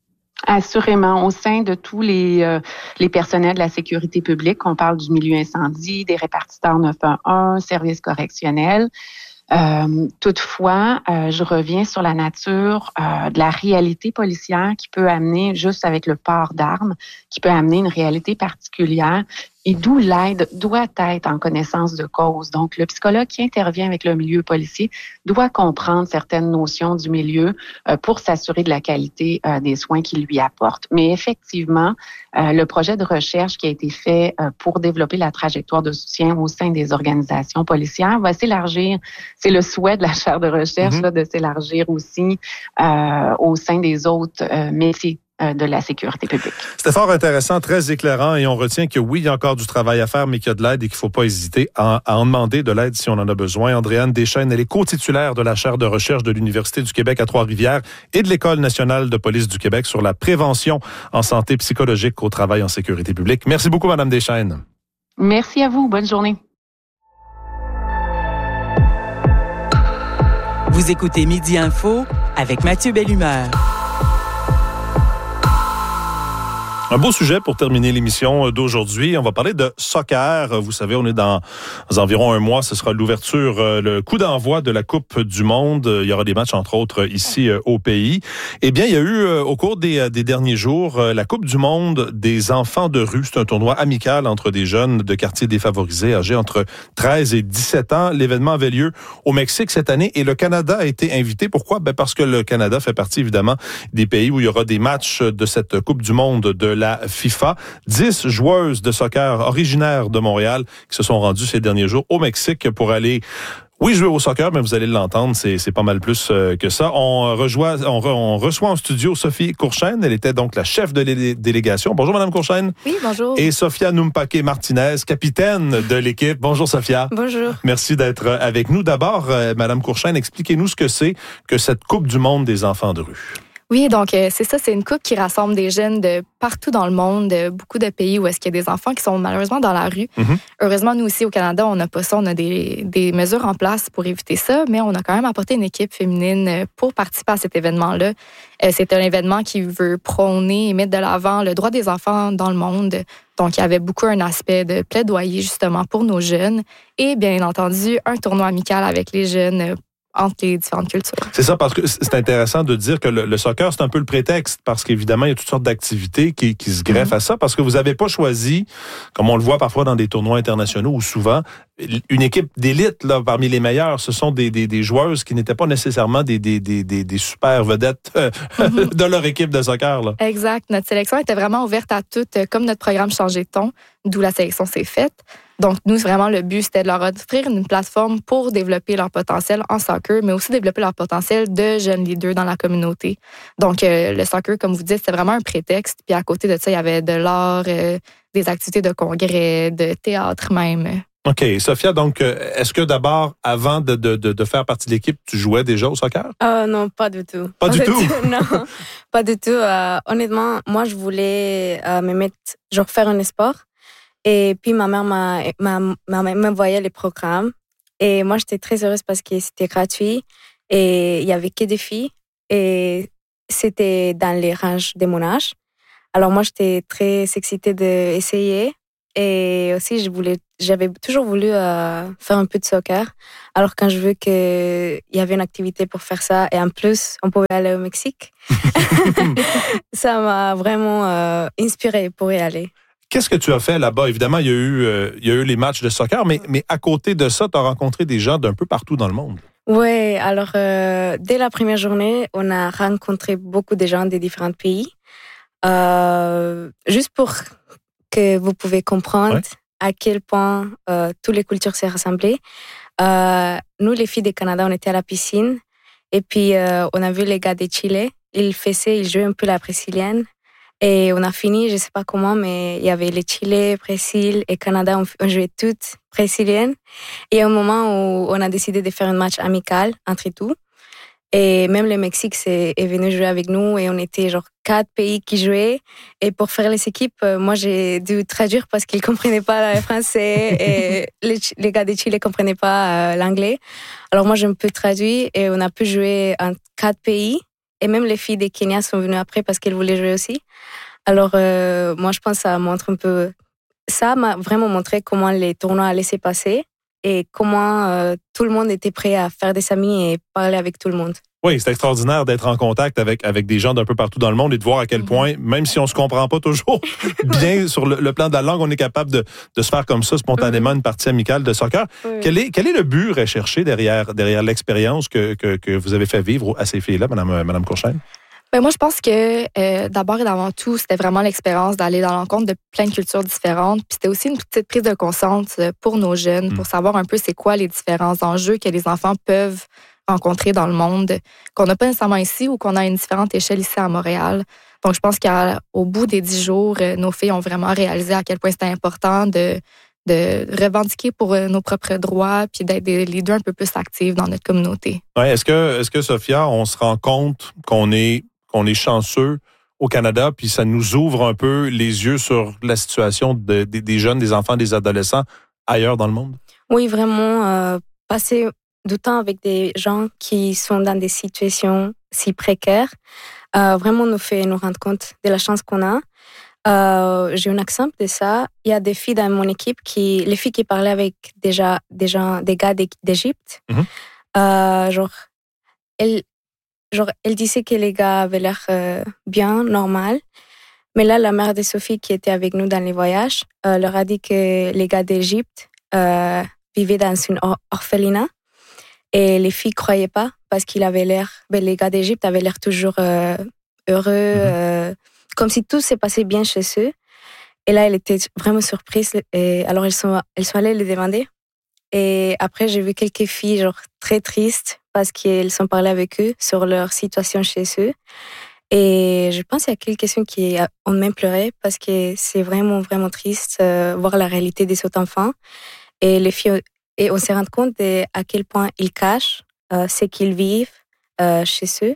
Assurément, au sein de tous les euh, les personnels de la sécurité publique, on parle du milieu incendie, des répartiteurs neuf un un, services correctionnels. Euh, toutefois, euh, je reviens sur la nature euh, de la réalité policière qui peut amener, juste avec le port d'armes, qui peut amener une réalité particulière et d'où l'aide doit être en connaissance de cause. Donc, le psychologue qui intervient avec le milieu policier doit comprendre certaines notions du milieu euh, pour s'assurer de la qualité euh, des soins qu'il lui apporte. Mais effectivement, euh, le projet de recherche qui a été fait euh, pour développer la trajectoire de soutien au sein des organisations policières va s'élargir. C'est le souhait de la chaire de recherche mm-hmm. là, de s'élargir aussi euh, au sein des autres euh, métiers de la sécurité publique. C'était fort intéressant, très éclairant et on retient que oui, il y a encore du travail à faire, mais qu'il y a de l'aide et qu'il ne faut pas hésiter à, à en demander de l'aide si on en a besoin. Andréane Deschênes, elle est co-titulaire de la chaire de recherche de l'Université du Québec à Trois-Rivières et de l'École nationale de police du Québec sur la prévention en santé psychologique au travail en sécurité publique. Merci beaucoup, Madame Deschênes. Merci à vous. Bonne journée. Vous écoutez Midi Info avec Mathieu Bellumeur. Un beau sujet pour terminer l'émission d'aujourd'hui. On va parler de soccer. Vous savez, on est dans, dans environ un mois. Ce sera l'ouverture, le coup d'envoi de la Coupe du Monde. Il y aura des matchs, entre autres, ici au pays. Eh bien, il y a eu, au cours des, des derniers jours, la Coupe du Monde des enfants de rue. C'est un tournoi amical entre des jeunes de quartiers défavorisés âgés entre treize et dix-sept ans. L'événement avait lieu au Mexique cette année et le Canada a été invité. Pourquoi? Ben parce que le Canada fait partie, évidemment, des pays où il y aura des matchs de cette Coupe du Monde de la FIFA. Dix joueuses de soccer originaires de Montréal qui se sont rendues ces derniers jours au Mexique pour aller, oui, jouer au soccer, mais vous allez l'entendre, c'est, c'est pas mal plus que ça. On, rejoint, on, re, on reçoit en studio Sophie Courchaine. Elle était donc la chef de la délégation. Bonjour, Madame Courchaine. Oui, bonjour. Et Sophia Numpake-Martinez, capitaine de l'équipe. Bonjour, Sophia. Bonjour. Merci d'être avec nous. D'abord, euh, Madame Courchaine, expliquez-nous ce que c'est que cette Coupe du Monde des enfants de rue. Oui, donc euh, c'est ça, c'est une coupe qui rassemble des jeunes de partout dans le monde, de beaucoup de pays où est-ce qu'il y a des enfants qui sont malheureusement dans la rue. Mm-hmm. Heureusement, nous aussi au Canada, on n'a pas ça, on a des, des mesures en place pour éviter ça, mais on a quand même apporté une équipe féminine pour participer à cet événement-là. Euh, c'est un événement qui veut prôner et mettre de l'avant le droit des enfants dans le monde. Donc, il y avait beaucoup un aspect de plaidoyer justement pour nos jeunes et bien entendu un tournoi amical avec les jeunes entre les différentes cultures. C'est ça, parce que c'est intéressant de dire que le, le soccer, c'est un peu le prétexte, parce qu'évidemment, il y a toutes sortes d'activités qui, qui se greffent mm-hmm. à ça, parce que vous n'avez pas choisi, comme on le voit parfois dans des tournois internationaux, ou souvent, une équipe d'élite là, parmi les meilleurs. Ce sont des, des, des joueuses qui n'étaient pas nécessairement des, des, des, des, des super vedettes euh, mm-hmm. de leur équipe de soccer. Là. Exact. Notre sélection était vraiment ouverte à toutes, comme notre programme Changer de ton, d'où la sélection s'est faite. Donc, nous, vraiment, le but, c'était de leur offrir une plateforme pour développer leur potentiel en soccer, mais aussi développer leur potentiel de jeunes leaders dans la communauté. Donc, euh, le soccer, comme vous dites, c'était vraiment un prétexte. Puis à côté de ça, il y avait de l'art, euh, des activités de congrès, de théâtre même. OK. Sophia, donc, est-ce que d'abord, avant de, de, de faire partie de l'équipe, tu jouais déjà au soccer? Euh, non, pas du tout. Pas, pas du tout? Non, pas du tout. Euh, honnêtement, moi, je voulais euh, me mettre, genre, faire un sport. Et puis, ma mère m'a, m'a, m'a, m'envoyait les programmes. Et moi, j'étais très heureuse parce que c'était gratuit. Et il n'y avait que des filles. Et c'était dans les ranges de mon âge. Alors, moi, j'étais très excitée d'essayer. Et aussi, je voulais, j'avais toujours voulu euh, faire un peu de soccer. Alors, quand je veux qu'il y avait une activité pour faire ça, et en plus, on pouvait aller au Mexique, ça m'a vraiment euh, inspirée pour y aller. Qu'est-ce que tu as fait là-bas? Évidemment, il y a eu, euh, il y a eu les matchs de soccer, mais, mais à côté de ça, tu as rencontré des gens d'un peu partout dans le monde. Oui, alors, euh, dès la première journée, on a rencontré beaucoup de gens des différents pays. Euh, juste pour que vous pouvez comprendre ouais. à quel point euh, toutes les cultures s'est rassemblées. Euh, nous, les filles du Canada, on était à la piscine et puis euh, on a vu les gars de Chili. Ils faisaient, ils jouaient un peu la brésilienne et on a fini, je ne sais pas comment, mais il y avait les Chili, Brésil et Canada, on, on jouait toutes brésiliennes. Et à un moment où on a décidé de faire un match amical entre tout. Et même le Mexique est, est venu jouer avec nous et on était genre quatre pays qui jouaient. Et pour faire les équipes, moi j'ai dû traduire parce qu'ils comprenaient pas le français et les, les gars de Chili comprenaient pas euh, l'anglais. Alors moi j'ai un peu traduit et on a pu jouer en quatre pays. Et même les filles de Kenya sont venues après parce qu'elles voulaient jouer aussi. Alors euh, moi je pense que ça montre un peu, ça m'a vraiment montré comment les tournois allaient se passer. Et comment euh, tout le monde était prêt à faire des amis et parler avec tout le monde. Oui, c'est extraordinaire d'être en contact avec, avec des gens d'un peu partout dans le monde et de voir à quel point, mm-hmm. même si on ne se comprend pas toujours bien sur le, le plan de la langue, on est capable de, de se faire comme ça spontanément mm-hmm. une partie amicale de soccer. Oui. Quel est, quel est le but recherché derrière, derrière l'expérience que, que, que vous avez fait vivre à ces filles-là, Mme, Mme Courchaine? Ben moi, je pense que euh, d'abord et d'avant tout, c'était vraiment l'expérience d'aller dans l'encontre de plein de cultures différentes. Puis c'était aussi une petite prise de conscience pour nos jeunes, mmh. pour savoir un peu c'est quoi les différents enjeux que les enfants peuvent rencontrer dans le monde, qu'on n'a pas nécessairement ici ou qu'on a à une différente échelle ici à Montréal. Donc, je pense qu'au bout des dix jours, nos filles ont vraiment réalisé à quel point c'était important de, de revendiquer pour nos propres droits puis d'être des leaders un peu plus actifs dans notre communauté. Ouais, est-ce que, est-ce que, Sophia, on se rend compte qu'on est qu'on est chanceux au Canada, puis ça nous ouvre un peu les yeux sur la situation de, de, des jeunes, des enfants, des adolescents ailleurs dans le monde? Oui, vraiment. Euh, passer du temps avec des gens qui sont dans des situations si précaires, euh, vraiment nous fait nous rendre compte de la chance qu'on a. Euh, j'ai un exemple de ça. Il y a des filles dans mon équipe, qui, les filles qui parlaient avec déjà des, gens, des gars d'Égypte, mm-hmm. euh, genre, elles Genre, elle disait que les gars avaient l'air euh, bien, normal. Mais là, la mère de Sophie, qui était avec nous dans les voyages, euh, leur a dit que les gars d'Égypte euh, vivaient dans une or- orphelinat. Et les filles ne croyaient pas parce qu'ils avaient l'air... Ben, les gars d'Égypte avaient l'air toujours euh, heureux, mm-hmm. euh, comme si tout s'est passé bien chez eux. Et là, elle était vraiment surprise. Et alors, elles sont, elles sont allées les demander. Et après, j'ai vu quelques filles genre, très tristes parce qu'elles sont parlé avec eux sur leur situation chez eux. Et je pense qu'il y a quelques-unes qui ont même pleuré parce que c'est vraiment, vraiment triste euh, voir la réalité des autres enfants. Et les filles, et on s'est rendu compte de à quel point ils cachent euh, ce qu'ils vivent euh, chez eux.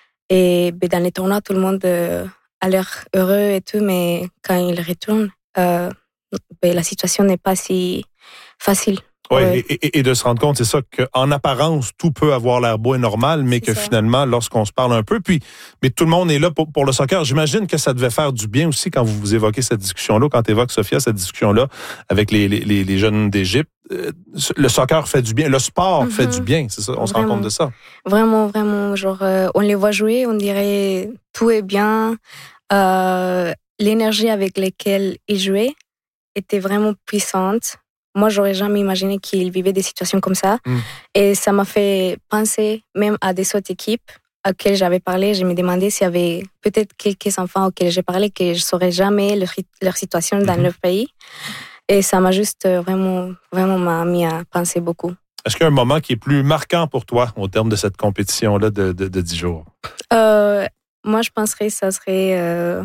Et ben, dans les tournois, tout le monde euh, a l'air heureux et tout, mais quand ils retournent, euh, ben, la situation n'est pas si facile. Oui, ouais. et, et, et de se rendre compte, c'est ça, qu'en apparence, tout peut avoir l'air beau et normal, mais c'est que ça. Finalement, lorsqu'on se parle un peu, puis mais tout le monde est là pour, pour le soccer. J'imagine que ça devait faire du bien aussi quand vous, vous évoquez cette discussion-là, quand tu évoques, Sophia, cette discussion-là avec les, les, les jeunes d'Égypte. Le soccer fait du bien, le sport mm-hmm. fait du bien, c'est ça, on vraiment, se rend compte de ça. Vraiment, vraiment, genre, euh, on les voit jouer, on dirait tout est bien. Euh, l'énergie avec laquelle ils jouaient était vraiment puissante. Moi, j'aurais jamais imaginé qu'ils vivaient des situations comme ça. Mm. Et ça m'a fait penser même à des autres équipes auxquelles j'avais parlé. Je me demandais s'il y avait peut-être quelques enfants auxquels j'ai parlé que je ne saurais jamais leur, leur situation dans mm-hmm. leur pays. Et ça m'a juste vraiment, vraiment m'a mis à penser beaucoup. Est-ce qu'il y a un moment qui est plus marquant pour toi au terme de cette compétition-là de, de, de dix jours? Euh, moi, je penserais que ça serait... Euh,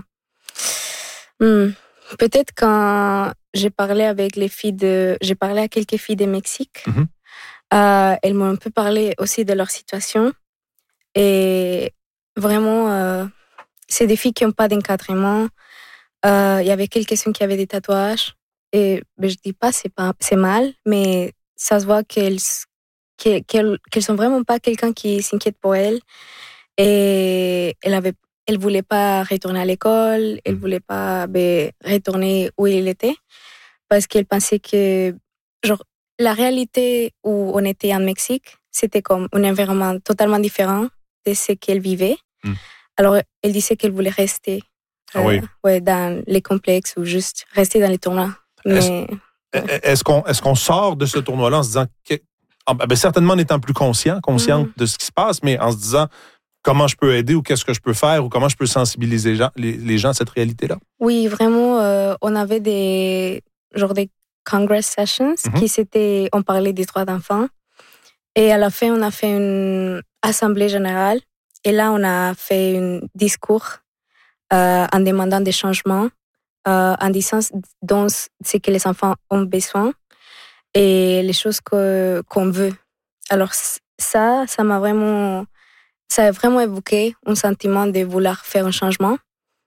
hmm, peut-être quand... J'ai parlé avec les filles de, j'ai parlé à quelques filles du Mexique. Mm-hmm. Euh, elles m'ont un peu parlé aussi de leur situation. Et vraiment, euh, c'est des filles qui n'ont pas d'encadrement. Euh, il y avait quelques-unes qui avaient des tatouages. Et ben, je dis pas c'est pas c'est mal, mais ça se voit qu'elles qu'elles, qu'elles sont vraiment pas quelqu'un qui s'inquiète pour elles. Et elles avaient Elle voulait pas retourner à l'école, elle voulait pas ben, retourner où elle était, parce qu'elle pensait que, genre, la réalité où on était en Mexique, c'était comme un environnement totalement différent de ce qu'elle vivait. Mm. Alors, elle disait qu'elle voulait rester euh, ah oui. ouais, dans les complexes ou juste rester dans les tournois. Mais, est-ce, ouais. est-ce, qu'on, est-ce qu'on sort de ce tournoi-là en se disant, que, ben, certainement en étant plus conscient, consciente mm. de ce qui se passe, mais en se disant, comment je peux aider ou qu'est-ce que je peux faire ou comment je peux sensibiliser les gens, les, les gens à cette réalité-là? Oui, vraiment, euh, on avait des, genre des Congress Sessions mm-hmm. qui c'était, on parlait des droits d'enfants. Et à la fin, on a fait une assemblée générale. Et là, on a fait un discours euh, en demandant des changements, euh, en disant dont ce que les enfants ont besoin et les choses que, qu'on veut. Alors ça, ça m'a vraiment... Ça a vraiment évoqué un sentiment de vouloir faire un changement.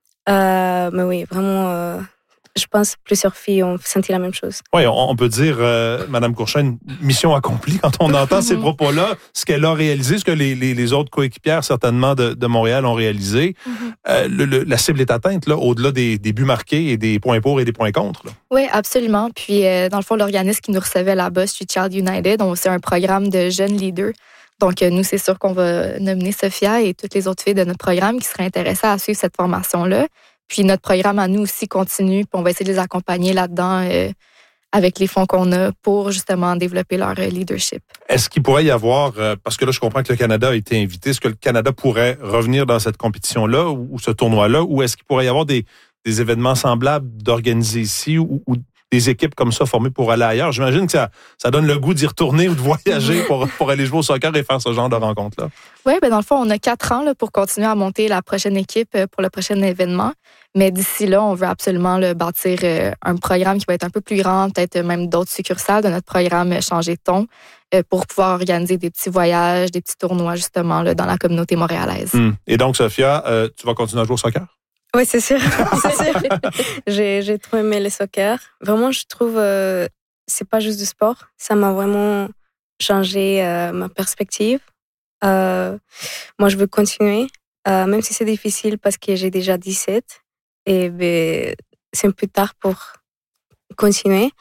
Euh, mais oui, vraiment, euh, je pense que plusieurs filles ont senti la même chose. Oui, on, on peut dire, euh, Mme Courchaine, mission accomplie quand on entend ces propos-là, ce qu'elle a réalisé, ce que les, les, les autres coéquipières, certainement, de, de Montréal ont réalisé. Mm-hmm. Euh, le, le, la cible est atteinte, là, au-delà des, des buts marqués et des points pour et des points contre. Là. Oui, absolument. Puis, euh, dans le fond, l'organisme qui nous recevait là-bas, Street Child United, on, c'est un programme de jeunes leaders. Donc, nous, c'est sûr qu'on va nominer Sophia et toutes les autres filles de notre programme qui seraient intéressées à suivre cette formation-là. Puis, notre programme à nous aussi continue, puis on va essayer de les accompagner là-dedans euh, avec les fonds qu'on a pour justement développer leur leadership. Est-ce qu'il pourrait y avoir, euh, parce que là, je comprends que le Canada a été invité, est-ce que le Canada pourrait revenir dans cette compétition-là ou, ou ce tournoi-là, ou est-ce qu'il pourrait y avoir des, des événements semblables d'organiser ici ou, ou des équipes comme ça formées pour aller ailleurs? J'imagine que ça, ça donne le goût d'y retourner ou de voyager pour, pour aller jouer au soccer et faire ce genre de rencontre-là. Oui, ben dans le fond, on a quatre ans là, pour continuer à monter la prochaine équipe pour le prochain événement. Mais d'ici là, on veut absolument là, bâtir euh, un programme qui va être un peu plus grand, peut-être même d'autres succursales de notre programme Changer de ton, euh, pour pouvoir organiser des petits voyages, des petits tournois justement là, dans la communauté montréalaise. Mmh. Et donc, Sophia, euh, tu vas continuer à jouer au soccer? Oui, c'est sûr. c'est sûr. j'ai, j'ai trop aimé le soccer. Vraiment, je trouve euh, c'est pas juste du sport. Ça m'a vraiment changé euh, ma perspective. Euh, moi, je veux continuer, euh, même si c'est difficile parce que j'ai déjà dix-sept. Et ben, c'est un peu tard pour continuer.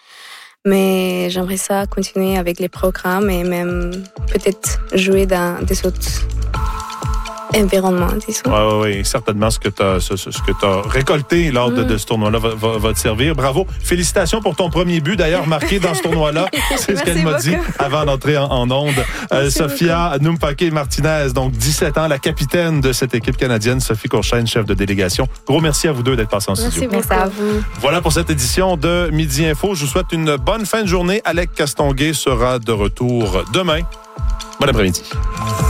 Mais j'aimerais ça continuer avec les programmes et même peut-être jouer dans des autres environnement, disons. Oui, oui, certainement ce que tu as ce, ce que t'as récolté lors de, mmh. de ce tournoi-là va, va, va te servir. Bravo. Félicitations pour ton premier but, d'ailleurs, marqué dans ce tournoi-là. C'est ce qu'elle m'a dit avant d'entrer en, en onde. Euh, Sophia Numpake-Martinez, donc dix-sept ans, la capitaine de cette équipe canadienne, Sophie Courchaine, chef de délégation. Gros merci à vous deux d'être passés en studio. Merci, merci à vous. Voilà pour cette édition de Midi Info. Je vous souhaite une bonne fin de journée. Alec Castonguay sera de retour demain. Bon après-midi.